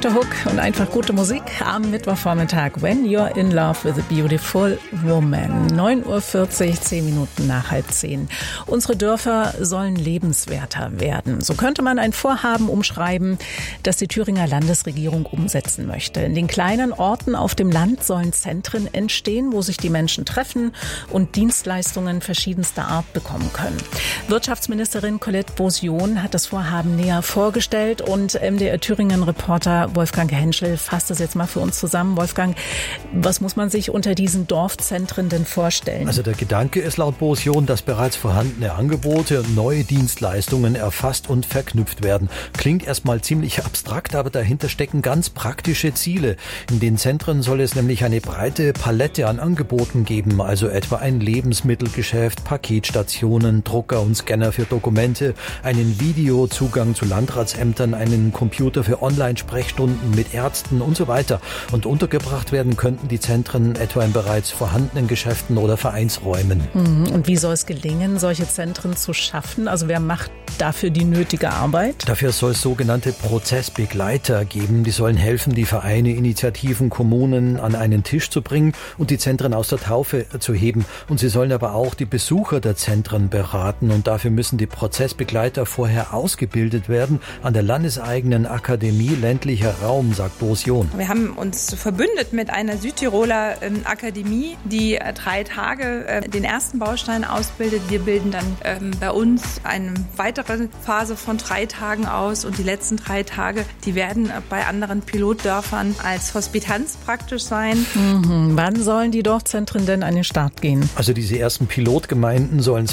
Dr. Hook und einfach gute Musik am Mittwochvormittag. When You're in Love with a Beautiful Woman. 9:40 Uhr, 10 Minuten nach 9:30. Unsere Dörfer sollen lebenswerter werden. So könnte man ein Vorhaben umschreiben, das die Thüringer Landesregierung umsetzen möchte. In den kleinen Orten auf dem Land sollen Zentren entstehen, wo sich die Menschen treffen und Dienstleistungen verschiedenster Art bekommen können. Wirtschaftsministerin Colette Beausion hat das Vorhaben näher vorgestellt und MDR Thüringen-Reporter Wolfgang Henschel fasst es jetzt mal für uns zusammen. Wolfgang, was muss man sich unter diesen Dorfzentren denn vorstellen? Also der Gedanke ist laut Beausion, dass bereits vorhandene Angebote und neue Dienstleistungen erfasst und verknüpft werden. Klingt erstmal ziemlich abstrakt, aber dahinter stecken ganz praktische Ziele. In den Zentren soll es nämlich eine breite Palette an Angeboten geben, also etwa ein Lebensmittelgeschäft, Paketstationen, Drucker und Scanner für Dokumente, einen Videozugang zu Landratsämtern, einen Computer für Online-Sprechstunden mit Ärzten und so weiter. Und untergebracht werden könnten die Zentren etwa in bereits vorhandenen Geschäften oder Vereinsräumen. Und wie soll es gelingen, solche Zentren zu schaffen? Also wer macht dafür die nötige Arbeit? Dafür soll es sogenannte Prozessbegleiter geben. Die sollen helfen, die Vereine, Initiativen, Kommunen an einen Tisch zu bringen und die Zentren aus der Taufe zu heben. Und sie sollen aber auch die Besucher der Zentren beraten. Und dafür müssen die Prozessbegleiter vorher ausgebildet werden an der landeseigenen Akademie Ländlicher Raum, sagt Beausion. Wir haben uns verbündet mit einer Südtiroler Akademie, die 3 Tage den ersten Baustein ausbildet. Wir bilden dann bei uns eine weitere Phase von 3 Tagen aus und die letzten 3 Tage, die werden bei anderen Pilotdörfern als Hospitanz praktisch sein. Wann sollen die Dorfzentren denn an den Start gehen? Also diese ersten Pilotgemeinden sollen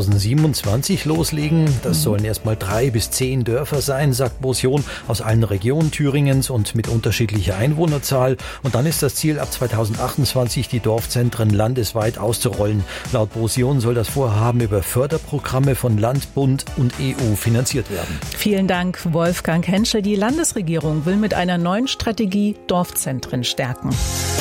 2027 loslegen. Das sollen erstmal 3 bis 10 Dörfer sein, sagt Beausion, aus allen Regionen Thüringens und mit unterschiedlicher Einwohnerzahl. Und dann ist das Ziel, ab 2028 die Dorfzentren landesweit auszurollen. Laut Beausion soll das Vorhaben über Förderprogramme von Land, Bund und EU finanziert werden. Vielen Dank, Wolfgang Henschel. Die Landesregierung will mit einer neuen Strategie Dorfzentren stärken.